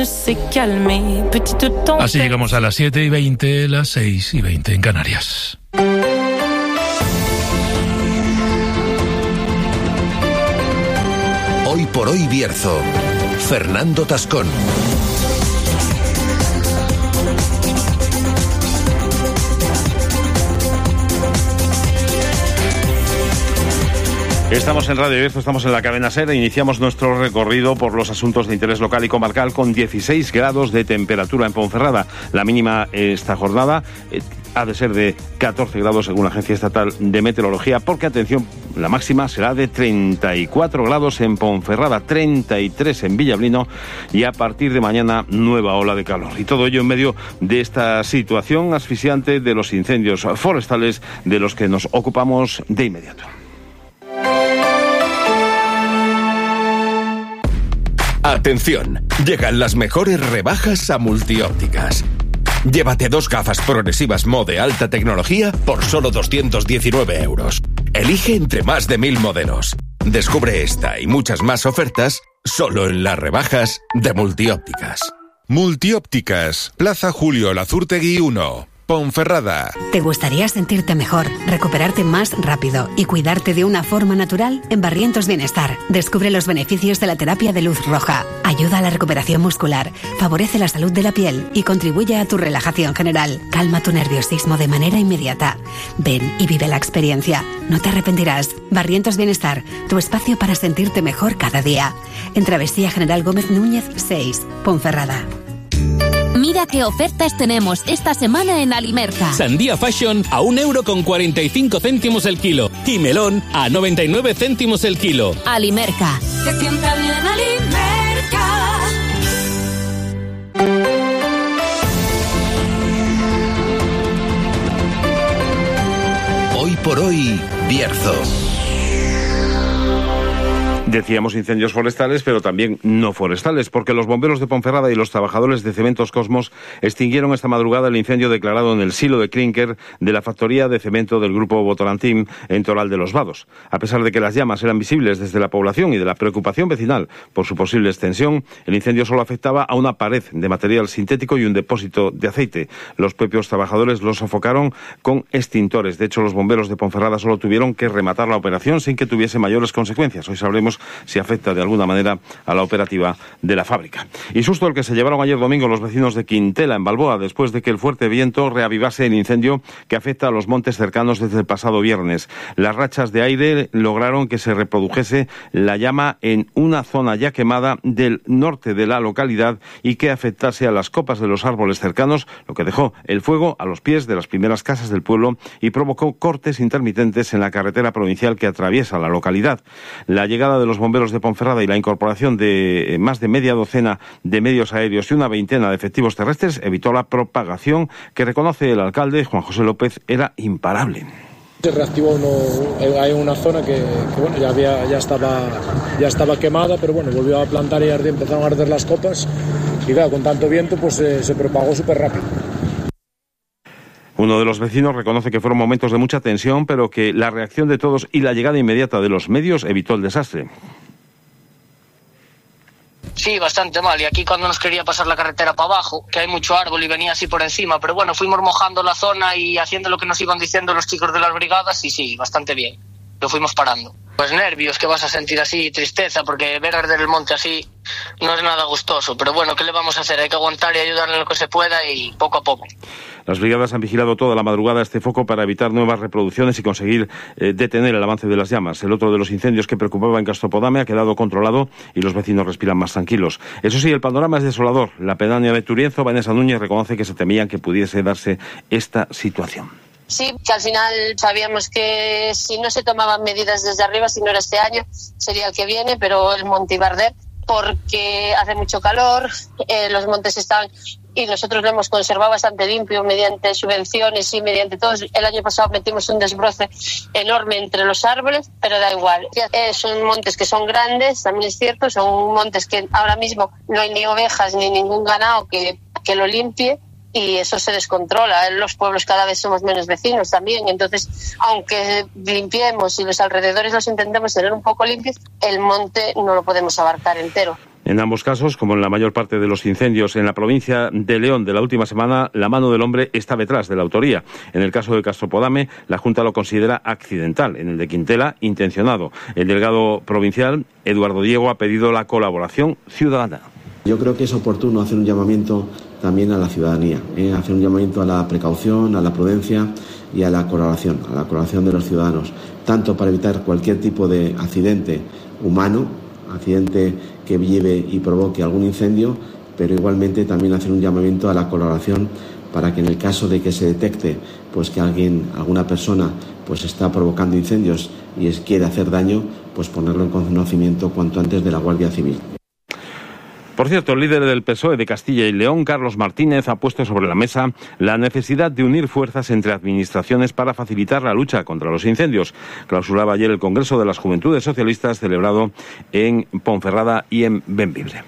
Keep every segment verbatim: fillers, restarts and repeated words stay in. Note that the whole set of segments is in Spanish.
Así llegamos a las siete y veinte, las seis y veinte en Canarias. Hoy por hoy Bierzo. Fernando Tascón. Estamos en Radio Bierzo, estamos en la cadena SER e iniciamos nuestro recorrido por los asuntos de interés local y comarcal con dieciséis grados de temperatura en Ponferrada. La mínima esta jornada eh, ha de ser de catorce grados según la Agencia Estatal de Meteorología, porque, atención, la máxima será de treinta y cuatro grados en Ponferrada, treinta y tres en Villablino y a partir de mañana nueva ola de calor. Y todo ello en medio de esta situación asfixiante de los incendios forestales de los que nos ocupamos de inmediato. Atención, llegan las mejores rebajas a Multiópticas. Llévate dos gafas progresivas Mo de alta tecnología por solo doscientos diecinueve euros. Elige entre más de mil modelos. Descubre esta y muchas más ofertas solo en las rebajas de Multiópticas. Multiópticas, Plaza Julio Lazurtegui uno, Ponferrada. ¿Te gustaría sentirte mejor, recuperarte más rápido y cuidarte de una forma natural? En Barrientos Bienestar, descubre los beneficios de la terapia de luz roja. Ayuda a la recuperación muscular, favorece la salud de la piel y contribuye a tu relajación general. Calma tu nerviosismo de manera inmediata. Ven y vive la experiencia. No te arrepentirás. Barrientos Bienestar, tu espacio para sentirte mejor cada día. En Travesía General Gómez Núñez seis, Ponferrada. Mira qué ofertas tenemos esta semana en Alimerca. Sandía Fashion a un euro con cuarenta y cinco céntimos el kilo. Y melón a noventa y nueve céntimos el kilo. Alimerca. Se sienta bien Alimerca. Hoy por hoy, Bierzo. Decíamos incendios forestales, pero también no forestales, porque los bomberos de Ponferrada y los trabajadores de Cementos Cosmos extinguieron esta madrugada el incendio declarado en el silo de clínker de la factoría de cemento del grupo Votorantim en Toral de los Vados. A pesar de que las llamas eran visibles desde la población y de la preocupación vecinal por su posible extensión, el incendio solo afectaba a una pared de material sintético y un depósito de aceite. Los propios trabajadores los sofocaron con extintores. De hecho, los bomberos de Ponferrada solo tuvieron que rematar la operación sin que tuviese mayores consecuencias. Hoy sabremos si afecta de alguna manera a la operativa de la fábrica. Y susto el que se llevaron ayer domingo los vecinos de Quintela, en Balboa, después de que el fuerte viento reavivase el incendio que afecta a los montes cercanos desde el pasado viernes. Las rachas de aire lograron que se reprodujese la llama en una zona ya quemada del norte de la localidad y que afectase a las copas de los árboles cercanos, lo que dejó el fuego a los pies de las primeras casas del pueblo y provocó cortes intermitentes en la carretera provincial que atraviesa la localidad. La llegada de los bomberos de Ponferrada y la incorporación de más de media docena de medios aéreos y una veintena de efectivos terrestres evitó la propagación que, reconoce el alcalde Juan José López, era imparable. Se reactivó uno, hay una zona que, que bueno, ya había, ya estaba, ya estaba quemada, pero bueno, volvió a plantar y arder, empezaron a arder las copas y claro, con tanto viento pues eh, se propagó súper rápido. Uno de los vecinos reconoce que fueron momentos de mucha tensión, pero que la reacción de todos y la llegada inmediata de los medios evitó el desastre. Sí, bastante mal. Y aquí cuando nos quería pasar la carretera para abajo, que hay mucho árbol y venía así por encima, pero bueno, fuimos mojando la zona y haciendo lo que nos iban diciendo los chicos de las brigadas y sí, bastante bien. Lo fuimos parando. Pues nervios que vas a sentir así, tristeza, porque ver arder el monte así no es nada gustoso. Pero bueno, ¿qué le vamos a hacer? Hay que aguantar y ayudarle en lo que se pueda y poco a poco. Las brigadas han vigilado toda la madrugada este foco para evitar nuevas reproducciones y conseguir eh, detener el avance de las llamas. El otro de los incendios que preocupaba en Castropodame ha quedado controlado y los vecinos respiran más tranquilos. Eso sí, el panorama es desolador. La pedánea de Turienzo, Vanessa Núñez, reconoce que se temían que pudiese darse esta situación. Sí, que al final sabíamos que si no se tomaban medidas desde arriba, si no era este año, sería el que viene, pero el monte iba a arder porque hace mucho calor, eh, los montes están y nosotros lo hemos conservado bastante limpio mediante subvenciones y mediante todo. El año pasado metimos un desbroce enorme entre los árboles, pero da igual. Eh, son montes que son grandes, también es cierto, son montes que ahora mismo no hay ni ovejas ni ningún ganado que, que lo limpie. Y eso se descontrola. En los pueblos cada vez somos menos vecinos también. Entonces, aunque limpiemos y los alrededores los intentemos tener un poco limpios, el monte no lo podemos abarcar entero. En ambos casos, como en la mayor parte de los incendios en la provincia de León de la última semana, la mano del hombre está detrás de la autoría. En el caso de Castropodame, la Junta lo considera accidental. En el de Quintela, intencionado. El delegado provincial, Eduardo Diego, ha pedido la colaboración ciudadana. Yo creo que es oportuno hacer un llamamiento también a la ciudadanía, ¿eh? hacer un llamamiento a la precaución, a la prudencia y a la colaboración, a la colaboración de los ciudadanos, tanto para evitar cualquier tipo de accidente humano, accidente que lleve y provoque algún incendio, pero igualmente también hacer un llamamiento a la colaboración para que en el caso de que se detecte pues que alguien, alguna persona pues está provocando incendios y es, quiere hacer daño, pues ponerlo en conocimiento cuanto antes de la Guardia Civil. Por cierto, el líder del P S O E de Castilla y León, Carlos Martínez, ha puesto sobre la mesa la necesidad de unir fuerzas entre administraciones para facilitar la lucha contra los incendios. Clausuraba ayer el Congreso de las Juventudes Socialistas celebrado en Ponferrada y en Bembibre.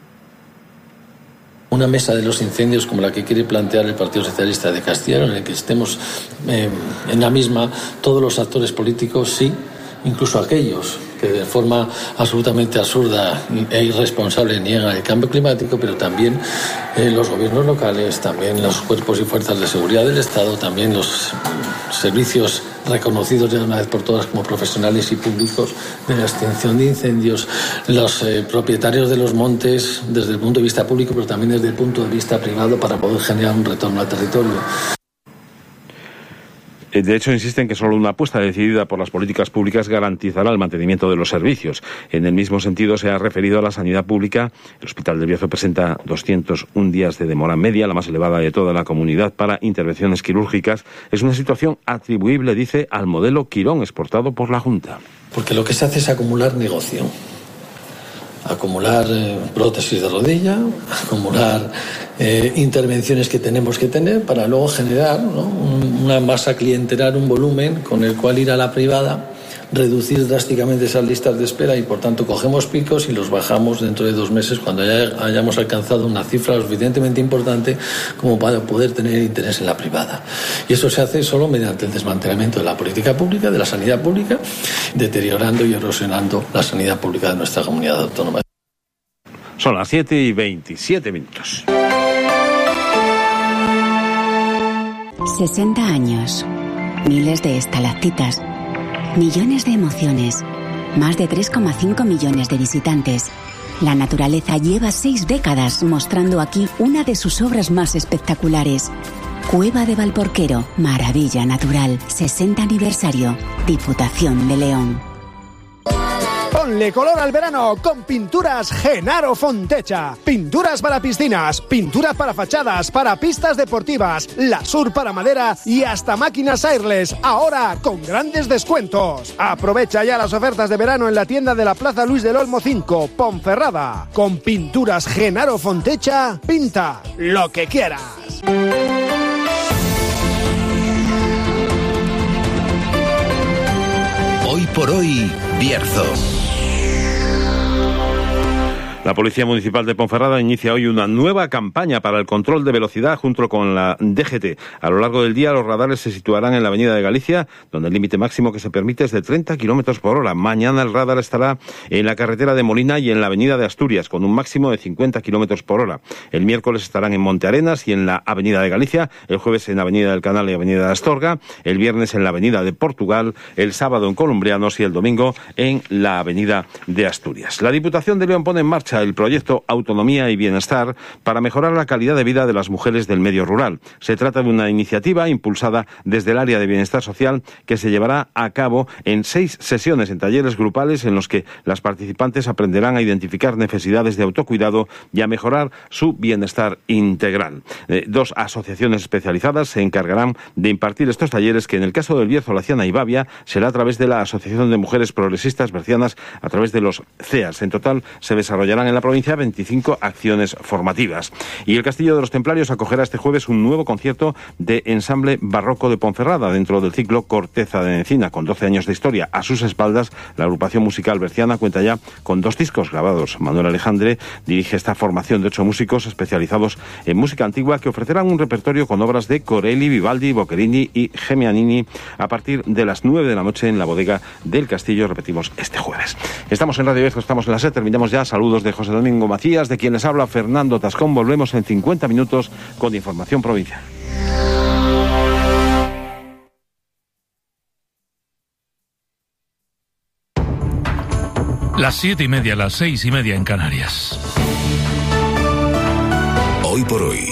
Una mesa de los incendios como la que quiere plantear el Partido Socialista de Castilla y León, en el que estemos eh, en la misma todos los actores políticos, sí, incluso aquellos que de forma absolutamente absurda e irresponsable niegan el cambio climático, pero también eh, los gobiernos locales, también los cuerpos y fuerzas de seguridad del Estado, también los servicios reconocidos de una vez por todas como profesionales y públicos de la extinción de incendios, los eh, propietarios de los montes desde el punto de vista público, pero también desde el punto de vista privado para poder generar un retorno al territorio. De hecho, insisten que solo una apuesta decidida por las políticas públicas garantizará el mantenimiento de los servicios. En el mismo sentido, se ha referido a la sanidad pública. El Hospital del Bierzo presenta doscientos un días de demora media, la más elevada de toda la comunidad, para intervenciones quirúrgicas. Es una situación atribuible, dice, al modelo Quirón exportado por la Junta. Porque lo que se hace es acumular negocio. Acumular eh, prótesis de rodilla, acumular eh, intervenciones que tenemos que tener para luego generar, ¿no?, un, una masa clientelar, un volumen con el cual ir a la privada, reducir drásticamente esas listas de espera y por tanto cogemos picos y los bajamos dentro de dos meses cuando ya hayamos alcanzado una cifra lo suficientemente importante como para poder tener interés en la privada. Y eso se hace solo mediante el desmantelamiento de la política pública, de la sanidad pública, deteriorando y erosionando la sanidad pública de nuestra comunidad autónoma. Son las siete y veintisiete minutos. sesenta años, miles de estalactitas, millones de emociones, más de tres coma cinco millones de visitantes. La naturaleza lleva seis décadas mostrando aquí una de sus obras más espectaculares. Cueva de Valporquero, maravilla natural, sesenta aniversario, Diputación de León. Ponle color al verano con Pinturas Genaro Fontecha. Pinturas para piscinas, pinturas para fachadas, para pistas deportivas, Lasur para madera y hasta máquinas airless, ahora con grandes descuentos. Aprovecha ya las ofertas de verano en la tienda de la Plaza Luis del Olmo cinco, Ponferrada. Con Pinturas Genaro Fontecha, pinta lo que quieras. Hoy por hoy, Bierzo. La Policía Municipal de Ponferrada inicia hoy una nueva campaña para el control de velocidad junto con la D G T. A lo largo del día los radares se situarán en la Avenida de Galicia, donde el límite máximo que se permite es de treinta kilómetros por hora. Mañana el radar estará en la carretera de Molina y en la Avenida de Asturias, con un máximo de cincuenta kilómetros por hora. El miércoles estarán en Montearenas y en la Avenida de Galicia, el jueves en Avenida del Canal y Avenida de Astorga, el viernes en la Avenida de Portugal, el sábado en Columbrianos y el domingo en la Avenida de Asturias. La Diputación de León pone en marcha el proyecto Autonomía y Bienestar para mejorar la calidad de vida de las mujeres del medio rural. Se trata de una iniciativa impulsada desde el área de bienestar social que se llevará a cabo en seis sesiones en talleres grupales en los que las participantes aprenderán a identificar necesidades de autocuidado y a mejorar su bienestar integral. Eh, dos asociaciones especializadas se encargarán de impartir estos talleres que en el caso del Bierzo, Laciana y Bavia será a través de la Asociación de Mujeres Progresistas Bercianas a través de los C E A S. En total se desarrollarán en la provincia veinticinco acciones formativas. Y el Castillo de los Templarios acogerá este jueves un nuevo concierto de ensamble barroco de Ponferrada dentro del ciclo Corteza de Encina. Con doce años de historia a sus espaldas, la agrupación musical berciana cuenta ya con dos discos grabados. Manuel Alejandre dirige esta formación de ocho músicos especializados en música antigua que ofrecerán un repertorio con obras de Corelli, Vivaldi, Boccherini y Gemianini a partir de las nueve de la noche en la bodega del Castillo. Repetimos, este jueves. Estamos en Radio Bierzo, estamos en la SER, terminamos ya. Saludos de José Domingo Macías, de quienes habla Fernando Tascón. Volvemos en cincuenta minutos con información provincial. Las siete y media, las seis y media en Canarias. Hoy por hoy,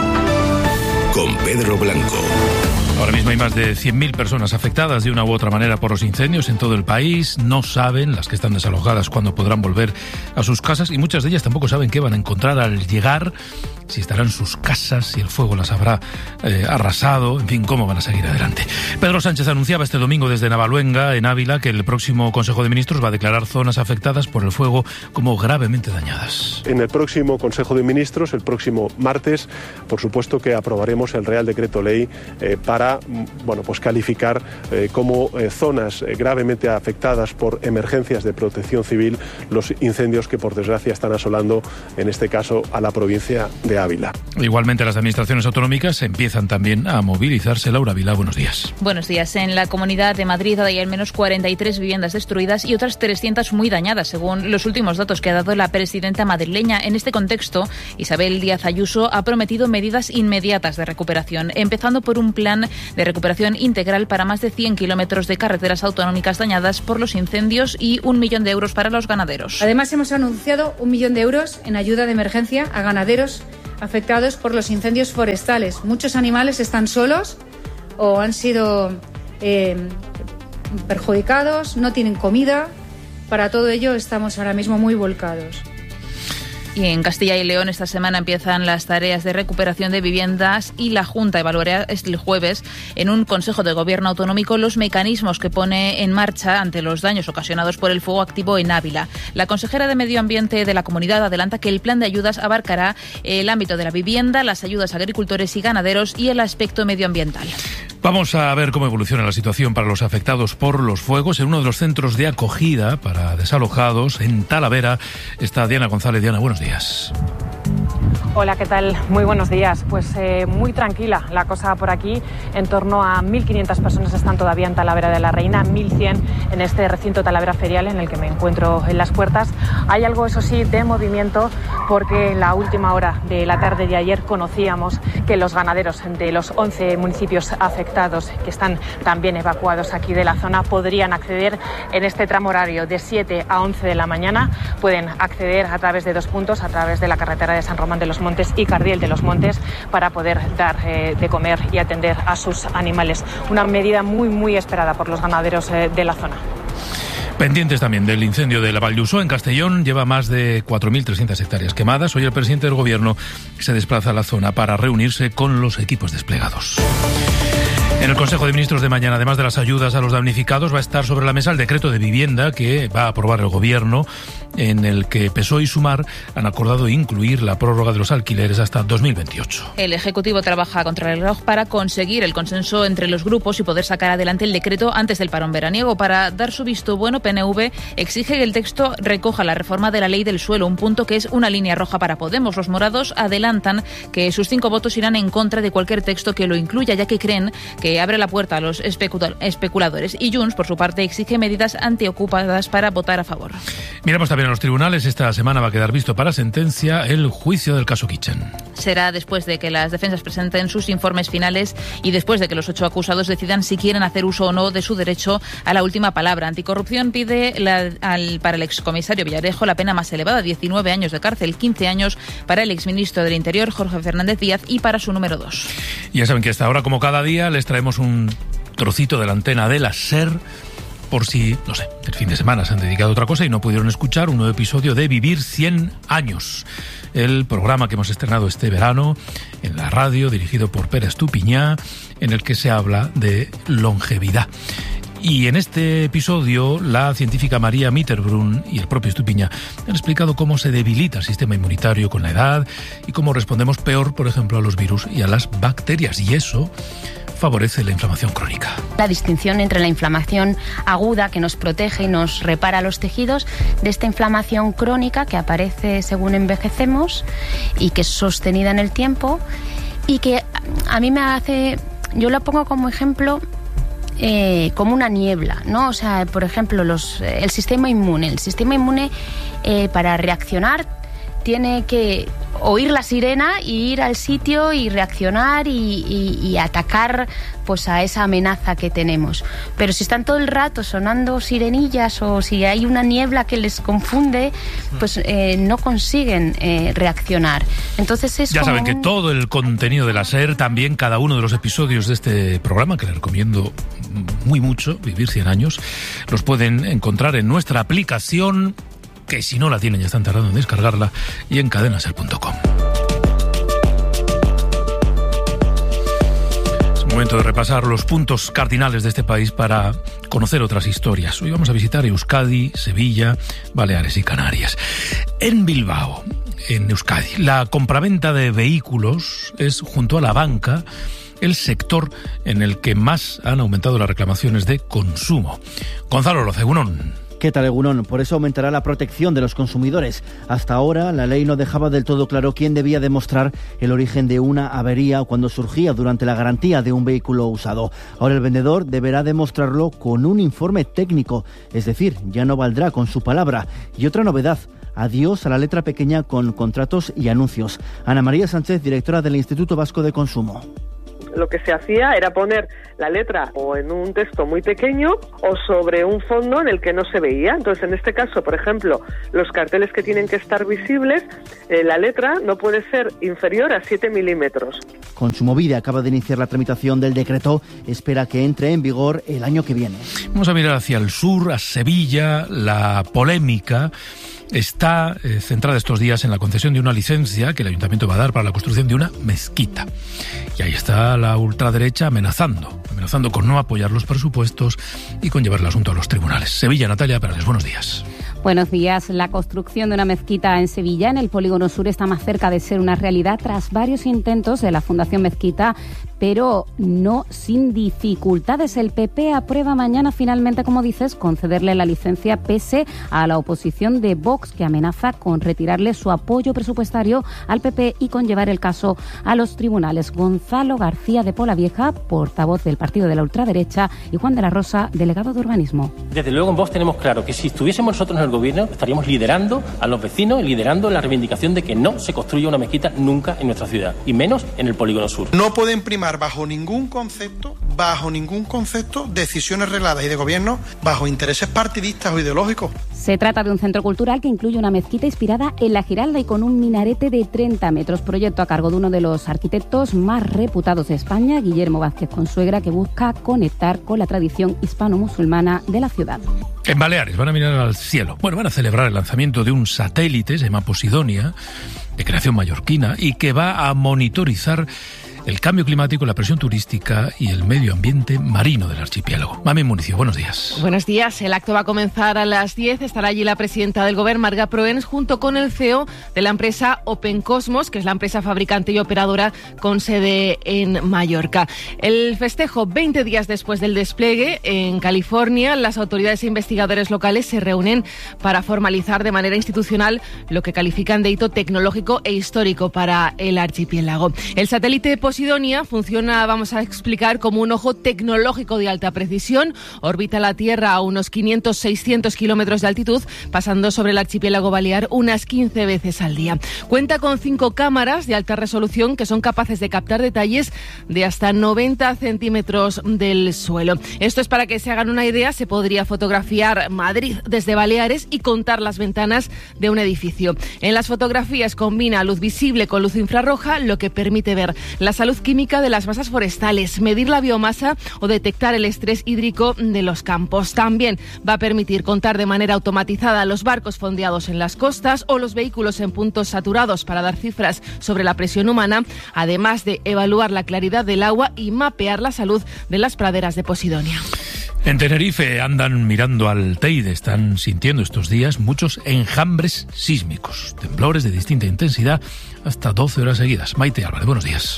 con Pedro Blanco. Ahora mismo hay más de cien mil personas afectadas de una u otra manera por los incendios en todo el país. No saben, las que están desalojadas, cuándo podrán volver a sus casas, y muchas de ellas tampoco saben qué van a encontrar al llegar, si estarán en sus casas, si el fuego las habrá eh, arrasado, en fin, cómo van a seguir adelante. Pedro Sánchez anunciaba este domingo desde Navaluenga, en Ávila, que el próximo Consejo de Ministros va a declarar zonas afectadas por el fuego como gravemente dañadas. En el próximo Consejo de Ministros, el próximo martes, por supuesto que aprobaremos el Real Decreto Ley eh, para bueno, pues calificar eh, como eh, zonas eh, gravemente afectadas por emergencias de protección civil los incendios que por desgracia están asolando, en este caso, a la provincia de Ávila. Igualmente las administraciones autonómicas empiezan también a movilizarse. Laura Vila, buenos días. Buenos días. En la Comunidad de Madrid hay al menos cuarenta y tres viviendas destruidas y otras trescientas muy dañadas, según los últimos datos que ha dado la presidenta madrileña. En este contexto, Isabel Díaz Ayuso ha prometido medidas inmediatas de recuperación, empezando por un plan de recuperación integral para más de cien kilómetros de carreteras autonómicas dañadas por los incendios y un millón de euros para los ganaderos. Además, hemos anunciado un millón de euros en ayuda de emergencia a ganaderos afectados por los incendios forestales. Muchos animales están solos o han sido eh, perjudicados, no tienen comida. Para todo ello estamos ahora mismo muy volcados. Y en Castilla y León esta semana empiezan las tareas de recuperación de viviendas y la Junta evaluará el jueves en un Consejo de Gobierno autonómico los mecanismos que pone en marcha ante los daños ocasionados por el fuego activo en Ávila. La consejera de Medio Ambiente de la comunidad adelanta que el plan de ayudas abarcará el ámbito de la vivienda, las ayudas a agricultores y ganaderos y el aspecto medioambiental. Vamos a ver cómo evoluciona la situación para los afectados por los fuegos. En uno de los centros de acogida para desalojados, en Talavera, está Diana González. Diana, buenos días. Hola, ¿qué tal? Muy buenos días. Pues eh, muy tranquila la cosa por aquí. En torno a mil quinientas personas están todavía en Talavera de la Reina, mil cien en este recinto Talavera Ferial en el que me encuentro en las puertas. Hay algo, eso sí, de movimiento, porque en la última hora de la tarde de ayer conocíamos que los ganaderos de los once municipios afectados, que están también evacuados aquí de la zona, podrían acceder en este tramo horario de siete a once de la mañana. Pueden acceder a través de dos puntos, a través de la carretera de San Román de los Montes y Cardiel de los Montes, para poder dar eh, de comer y atender a sus animales. Una medida muy, muy esperada por los ganaderos eh, de la zona. Pendientes también del incendio de la Vall d'Uixó en Castellón, lleva más de cuatro mil trescientas hectáreas quemadas. Hoy el presidente del Gobierno se desplaza a la zona para reunirse con los equipos desplegados. En el Consejo de Ministros de mañana, además de las ayudas a los damnificados, va a estar sobre la mesa el decreto de vivienda que va a aprobar el Gobierno, en el que P S O E y Sumar han acordado incluir la prórroga de los alquileres hasta dos mil veintiocho. El Ejecutivo trabaja contra el reloj para conseguir el consenso entre los grupos y poder sacar adelante el decreto antes del parón veraniego. Para dar su visto bueno, P N V exige que el texto recoja la reforma de la ley del suelo, un punto que es una línea roja para Podemos. Los morados adelantan que sus cinco votos irán en contra de cualquier texto que lo incluya, ya que creen que abre la puerta a los especuladores. Y Junts, por su parte, exige medidas antiocupadas para votar a favor. Miramos también a los tribunales. Esta semana va a quedar visto para sentencia el juicio del caso Kitchen. Será después de que las defensas presenten sus informes finales y después de que los ocho acusados decidan si quieren hacer uso o no de su derecho a la última palabra. Anticorrupción pide la, al, para el excomisario Villarejo la pena más elevada, diecinueve años de cárcel, quince años para el exministro del Interior, Jorge Fernández Díaz, y para su número dos. Ya saben que hasta ahora, como cada día, les traemos un trocito de la antena de la SER, por si, no sé, el fin de semana se han dedicado a otra cosa y no pudieron escuchar un nuevo episodio de Vivir cien años, el programa que hemos estrenado este verano en la radio, dirigido por Pere Estupiñá, en el que se habla de longevidad. Y en este episodio, la científica María Mitterbrunn y el propio Estupiñá han explicado cómo se debilita el sistema inmunitario con la edad y cómo respondemos peor, por ejemplo, a los virus y a las bacterias. Y eso favorece la inflamación crónica. La distinción entre la inflamación aguda, que nos protege y nos repara los tejidos, de esta inflamación crónica que aparece según envejecemos y que es sostenida en el tiempo y que a mí me hace, yo lo pongo como ejemplo eh, como una niebla, ¿no? O sea, por ejemplo, los, el sistema inmune. El sistema inmune eh, para reaccionar tiene que oír la sirena y ir al sitio y reaccionar y, y, y atacar pues a esa amenaza que tenemos. Pero si están todo el rato sonando sirenillas o si hay una niebla que les confunde, pues eh, no consiguen eh, reaccionar. Entonces es ya como saben que un... todo el contenido de la SER, también cada uno de los episodios de este programa, que les recomiendo muy mucho, Vivir cien años, los pueden encontrar en nuestra aplicación, que si no la tienen ya están tardando en descargarla, y en cadena ser punto com. Es momento de repasar los puntos cardinales de este país para conocer otras historias. Hoy vamos a visitar Euskadi, Sevilla, Baleares y Canarias. En Bilbao, en Euskadi, la compraventa de vehículos es, junto a la banca, el sector en el que más han aumentado las reclamaciones de consumo. Gonzalo Locegunón. ¿Qué tal, Egunon? Por eso aumentará la protección de los consumidores. Hasta ahora, la ley no dejaba del todo claro quién debía demostrar el origen de una avería cuando surgía durante la garantía de un vehículo usado. Ahora el vendedor deberá demostrarlo con un informe técnico, es decir, ya no valdrá con su palabra. Y otra novedad: adiós a la letra pequeña con contratos y anuncios. Ana María Sánchez, directora del Instituto Vasco de Consumo. Lo que se hacía era poner la letra o en un texto muy pequeño o sobre un fondo en el que no se veía. Entonces, en este caso, por ejemplo, los carteles que tienen que estar visibles, eh, la letra no puede ser inferior a siete milímetros. Kontsumobide acaba de iniciar la tramitación del decreto, espera que entre en vigor el año que viene. Vamos a mirar hacia el sur, a Sevilla. La polémica está eh, centrada estos días en la concesión de una licencia que el ayuntamiento va a dar para la construcción de una mezquita. Y ahí está la ultraderecha amenazando, amenazando con no apoyar los presupuestos y con llevar el asunto a los tribunales. Sevilla, Natalia Perales, buenos días. Buenos días. La construcción de una mezquita en Sevilla, en el Polígono Sur, está más cerca de ser una realidad tras varios intentos de la Fundación Mezquita, pero no sin dificultades. El P P aprueba mañana finalmente, como dices, concederle la licencia pese a la oposición de Vox, que amenaza con retirarle su apoyo presupuestario al P P y con llevar el caso a los tribunales. Gonzalo García de Polavieja, portavoz del partido de la ultraderecha, y Juan de la Rosa, delegado de urbanismo. Desde luego en Vox tenemos claro que si estuviésemos nosotros en el gobierno estaríamos liderando a los vecinos y liderando la reivindicación de que no se construya una mezquita nunca en nuestra ciudad, y menos en el Polígono Sur. No pueden primar bajo ningún concepto, bajo ningún concepto, decisiones regladas y de gobierno bajo intereses partidistas o ideológicos. Se trata de un centro cultural que incluye una mezquita inspirada en la Giralda y con un minarete de treinta metros, proyecto a cargo de uno de los arquitectos más reputados de España, Guillermo Vázquez Consuegra, que busca conectar con la tradición hispano-musulmana de la ciudad. En Baleares van a mirar al cielo. Bueno, van a celebrar el lanzamiento de un satélite, se llama Posidonia, de creación mallorquina, y que va a monitorizar el cambio climático, la presión turística y el medio ambiente marino del archipiélago. Mami Municio, buenos días. Buenos días. El acto va a comenzar a las diez. Estará allí la presidenta del Gobierno, Marga Proens, junto con el C E O de la empresa Open Cosmos, que es la empresa fabricante y operadora con sede en Mallorca. El festejo, veinte días después del despliegue en California, las autoridades e investigadores locales se reúnen para formalizar de manera institucional lo que califican de hito tecnológico e histórico para el archipiélago. El satélite Posidonia funciona, vamos a explicar, como un ojo tecnológico de alta precisión. Orbita la Tierra a unos quinientos a seiscientos kilómetros de altitud, pasando sobre el archipiélago balear unas quince veces al día. Cuenta con cinco cámaras de alta resolución que son capaces de captar detalles de hasta noventa centímetros del suelo. Esto es para que se hagan una idea. Se podría fotografiar Madrid desde Baleares y contar las ventanas de un edificio. En las fotografías combina luz visible con luz infrarroja, lo que permite ver las salud química de las masas forestales, medir la biomasa o detectar el estrés hídrico de los campos. También va a permitir contar de manera automatizada los barcos fondeados en las costas o los vehículos en puntos saturados para dar cifras sobre la presión humana, además de evaluar la claridad del agua y mapear la salud de las praderas de Posidonia. En Tenerife andan mirando al Teide, están sintiendo estos días muchos enjambres sísmicos, temblores de distinta intensidad hasta doce horas seguidas. Maite Álvarez, buenos días.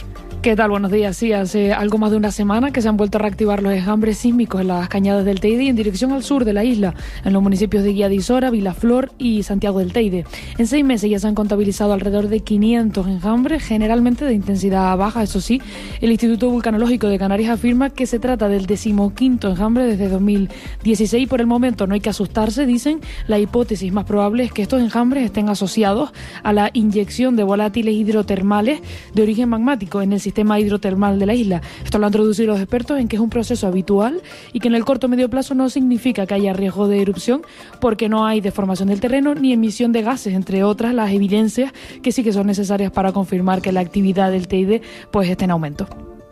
¿Qué tal? Buenos días. Sí, hace algo más de una semana que se han vuelto a reactivar los enjambres sísmicos en las cañadas del Teide y en dirección al sur de la isla, en los municipios de Guía de Isora, Vilaflor y Santiago del Teide. En seis meses ya se han contabilizado alrededor de quinientos enjambres, generalmente de intensidad baja. Eso sí, el Instituto Vulcanológico de Canarias afirma que se trata del decimoquinto enjambre desde dos mil dieciséis. Por el momento no hay que asustarse, dicen. La hipótesis más probable es que estos enjambres estén asociados a la inyección de volátiles hidrotermales de origen magmático en el sistema sistema hidrotermal de la isla. Esto lo han traducido los expertos en que es un proceso habitual y que en el corto o medio plazo no significa que haya riesgo de erupción porque no hay deformación del terreno ni emisión de gases, entre otras las evidencias que sí que son necesarias para confirmar que la actividad del Teide pues esté en aumento.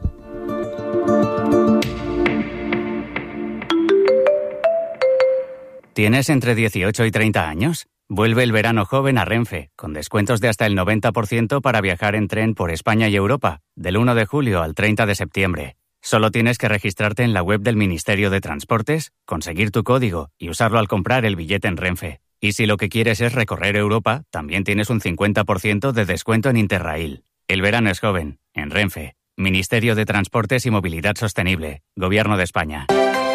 ¿Tienes entre dieciocho y treinta años? Vuelve el verano joven a Renfe, con descuentos de hasta el noventa por ciento para viajar en tren por España y Europa, del uno de julio al treinta de septiembre. Solo tienes que registrarte en la web del Ministerio de Transportes, conseguir tu código y usarlo al comprar el billete en Renfe. Y si lo que quieres es recorrer Europa, también tienes un cincuenta por ciento de descuento en Interrail. El verano es joven, en Renfe. Ministerio de Transportes y Movilidad Sostenible, Gobierno de España.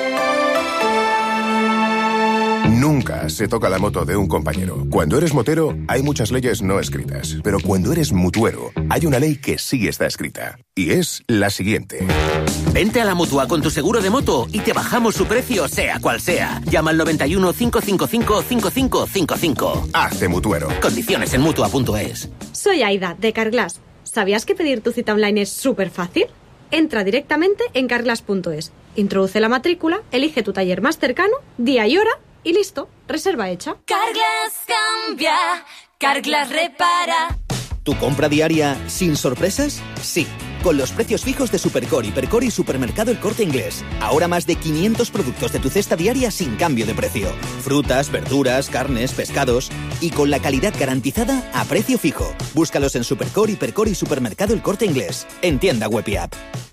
Nunca se toca la moto de un compañero. Cuando eres motero, hay muchas leyes no escritas. Pero cuando eres mutuero, hay una ley que sí está escrita. Y es la siguiente. Vente a la Mutua con tu seguro de moto y te bajamos su precio, sea cual sea. Llama al noventa y uno, cinco cinco cinco, cinco cinco cinco cinco. Hazte mutuero. Condiciones en Mutua punto es. Soy Aida, de Carglass. ¿Sabías que pedir tu cita online es súper fácil? Entra directamente en carglass punto es. Introduce la matrícula, elige tu taller más cercano, día y hora, y listo, reserva hecha. Carglass cambia, Carglass repara. ¿Tu compra diaria sin sorpresas? Sí, con los precios fijos de Supercore, Hipercore y Supermercado El Corte Inglés. Ahora más de quinientos productos de tu cesta diaria sin cambio de precio. Frutas, verduras, carnes, pescados y con la calidad garantizada a precio fijo. Búscalos en Supercore, Hipercore y Supermercado El Corte Inglés. En tienda web y app.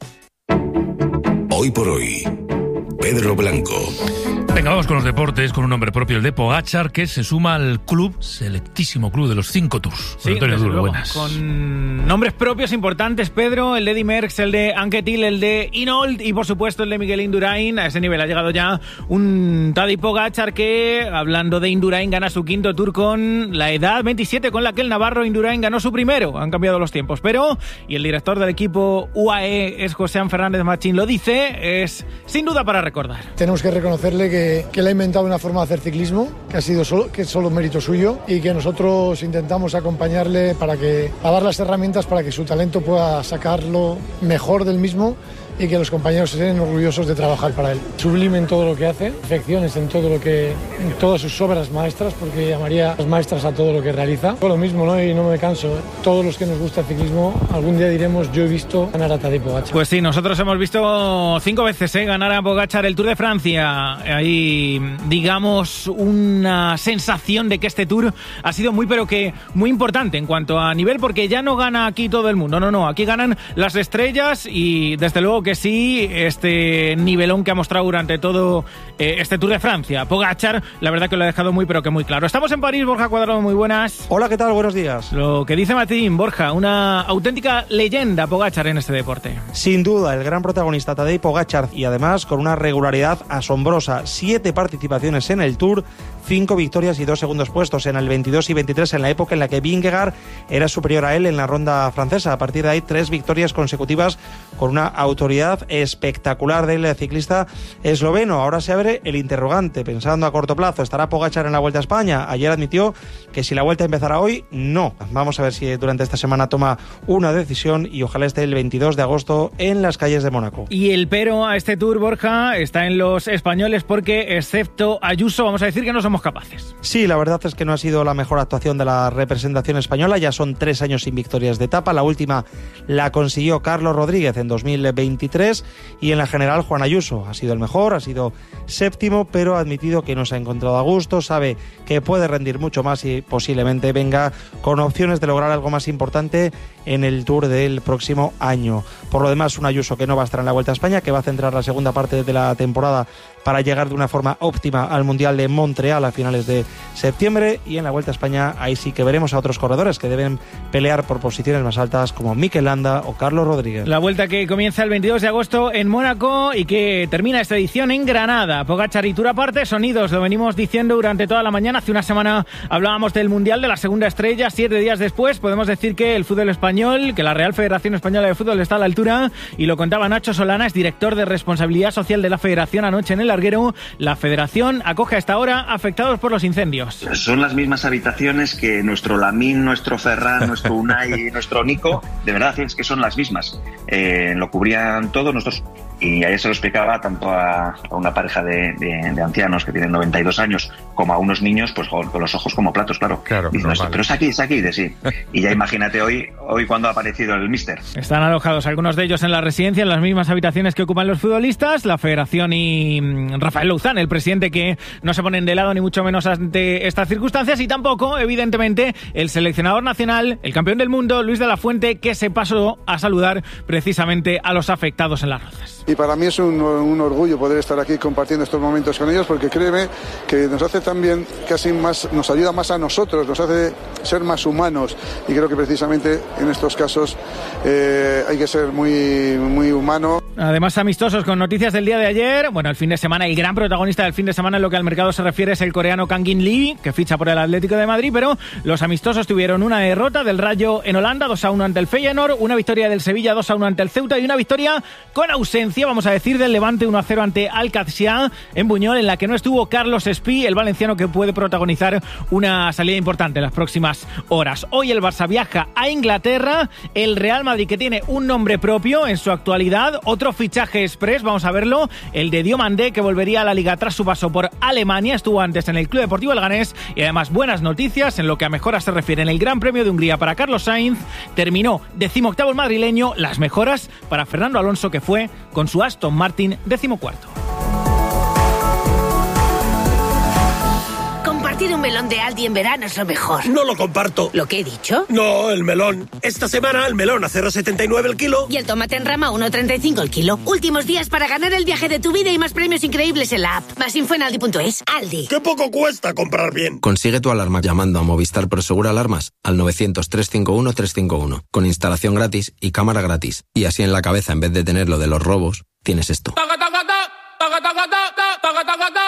Hoy por hoy, Pedro Blanco. Venga, vamos con los deportes, con un nombre propio, el de Pogačar, que se suma al club, selectísimo club de los cinco Tours. Sí, Antonio Duro, luego, buenas. Con nombres propios importantes, Pedro, el de Eddy Merckx, el de Anquetil, el de Hinault y, por supuesto, el de Miguel Indurain. A ese nivel ha llegado ya un Tadej Pogačar que, hablando de Indurain, gana su quinto Tour con la edad veintisiete con la que el navarro Indurain ganó su primero. Han cambiado los tiempos, pero, y el director del equipo U A E es José Fernández Machín, lo dice, es sin duda para recordar. Tenemos que reconocerle que que le ha inventado una forma de hacer ciclismo, que ha sido solo, que es solo mérito suyo y que nosotros intentamos acompañarle para que, a dar las herramientas para que su talento pueda sacarlo mejor del mismo y que los compañeros estén orgullosos de trabajar para él. Sublime en todo lo que hace, perfecciones en todo lo que, en todas sus obras maestras, porque llamaría las maestras a todo lo que realiza. Todo lo mismo, ¿no? Y no me canso. Todos los que nos gusta el ciclismo, algún día diremos, yo he visto ganar a Tadej Pogačar. Pues sí, nosotros hemos visto cinco veces ¿eh? ganar a Pogačar el Tour de Francia. Ahí, digamos, una sensación de que este Tour ha sido muy, pero que muy importante en cuanto a nivel, porque ya no gana aquí todo el mundo. No, no, aquí ganan las estrellas y, desde luego, que sí, este nivelón que ha mostrado durante todo eh, este Tour de Francia. Pogačar, la verdad que lo ha dejado muy, pero que muy claro. Estamos en París, Borja Cuadrado, muy buenas. Hola, ¿qué tal? Buenos días. Lo que dice Martín, Borja, una auténtica leyenda Pogačar en este deporte. Sin duda, el gran protagonista Tadej Pogačar, y además con una regularidad asombrosa. Siete participaciones en el Tour, cinco victorias y dos segundos puestos en el veintidós y veintitrés, en la época en la que Vingegaard era superior a él en la ronda francesa. A partir de ahí, tres victorias consecutivas con una autoridad espectacular del ciclista esloveno. Ahora se abre el interrogante, pensando a corto plazo, ¿estará Pogačar en la Vuelta a España? Ayer admitió que si la Vuelta empezara hoy, no. Vamos a ver si durante esta semana toma una decisión y ojalá esté el veintidós de agosto en las calles de Mónaco. Y el pero a este Tour, Borja, está en los españoles porque, excepto Ayuso, vamos a decir que no somos capaces. Sí, la verdad es que no ha sido la mejor actuación de la representación española. Ya son tres años sin victorias de etapa. La última la consiguió Carlos Rodríguez en dos mil veintitrés y en la general Juan Ayuso. Ha sido el mejor, ha sido séptimo, pero ha admitido que no se ha encontrado a gusto, sabe que puede rendir mucho más y posiblemente venga con opciones de lograr algo más importante en el Tour del próximo año. Por lo demás, un Ayuso que no va a estar en la Vuelta a España, que va a centrar la segunda parte de la temporada para llegar de una forma óptima al Mundial de Montreal a finales de septiembre, y en la Vuelta a España ahí sí que veremos a otros corredores que deben pelear por posiciones más altas como Mikel Landa o Carlos Rodríguez. La Vuelta que comienza el veintidós de agosto en Mónaco y que termina esta edición en Granada. Pogačar y Tour aparte, sonidos, lo venimos diciendo durante toda la mañana. Hace una semana hablábamos del Mundial, de la segunda estrella. Siete días después podemos decir que el fútbol español, que la Real Federación Española de Fútbol está a la altura, y lo contaba Nacho Solana, es director de Responsabilidad Social de la Federación anoche en el Larguero. La Federación acoge a esta hora afectados por los incendios. Son las mismas habitaciones que nuestro Lamín, nuestro Ferran, nuestro Unai, nuestro Nico. De verdad, es que son las mismas. Eh, lo cubrían todos nosotros. Y ayer se lo explicaba tanto a, a una pareja de, de, de ancianos que tienen noventa y dos años como a unos niños, pues con, con los ojos como platos, claro. Claro, dicen, normal. pero es aquí, es aquí, de sí. Y ya imagínate hoy, hoy cuando ha aparecido el míster. Están alojados algunos de ellos en la residencia, en las mismas habitaciones que ocupan los futbolistas. La Federación y Rafael Louzán, el presidente, que no se ponen de lado ni mucho menos ante estas circunstancias, y tampoco, evidentemente, el seleccionador nacional, el campeón del mundo, Luis de la Fuente, que se pasó a saludar precisamente a los afectados en Las Rozas. Y para mí es un, un orgullo poder estar aquí compartiendo estos momentos con ellos, porque créeme que nos hace también casi más, nos ayuda más a nosotros, nos hace ser más humanos, y creo que precisamente en estos casos eh, hay que ser muy, muy humano. Además, amistosos con noticias del día de ayer. Bueno, el fin de semana, el gran protagonista del fin de semana en lo que al mercado se refiere es el coreano Kang-in Lee, que ficha por el Atlético de Madrid, pero los amistosos tuvieron una derrota del Rayo en Holanda, dos a uno ante el Feyenoord, una victoria del Sevilla, dos a uno ante el Ceuta, y una victoria con ausencia, vamos a decir, del Levante, uno a cero ante Alcacia en Buñol, en la que no estuvo Carlos Espí, el valenciano, que puede protagonizar una salida importante en las próximas horas. Hoy el Barça viaja a Inglaterra, el Real Madrid, que tiene un nombre propio en su actualidad, otro fichaje express, vamos a verlo, el de Diomandé, que volvería a la Liga tras su paso por Alemania, estuvo antes en el Club Deportivo Leganés, y además buenas noticias en lo que a mejoras se refiere en el Gran Premio de Hungría para Carlos Sainz. Terminó decimoctavo el madrileño, las mejoras para Fernando Alonso, que fue con su Aston Martin decimocuarto. Compartir un melón de Aldi en verano es lo mejor. No lo comparto. ¿Lo que he dicho? No, el melón. Esta semana el melón a cero coma setenta y nueve el kilo. Y el tomate en rama a uno coma treinta y cinco el kilo. Últimos días para ganar el viaje de tu vida y más premios increíbles en la app. Más info en aldi punto es. Aldi. ¡Qué poco cuesta comprar bien! Consigue tu alarma llamando a Movistar Prosegur Alarmas al novecientos, trescientos cincuenta y uno, trescientos cincuenta y uno. Con instalación gratis y cámara gratis. Y así en la cabeza, en vez de tener lo de los robos, tienes esto.